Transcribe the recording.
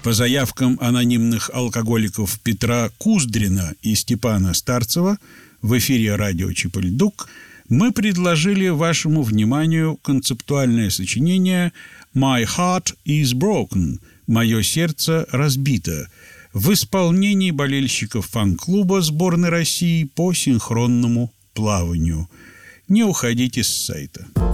По заявкам анонимных алкоголиков Петра Куздрина и Степана Старцева в эфире радио «Чипольдук» мы предложили вашему вниманию концептуальное сочинение «My Heart is Broken» – «Мое сердце разбито» в исполнении болельщиков фан-клуба сборной России по синхронному плаванию. Не уходите с сайта.